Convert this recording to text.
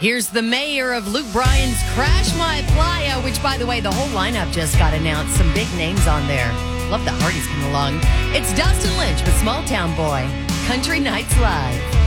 Here's the mayor of Luke Bryan's Crash My Playa, which, by the way, the whole lineup just got announced. Some big names on there. Love the Hardys coming along. It's Dustin Lynch with Small Town Boy. Country Nights Live.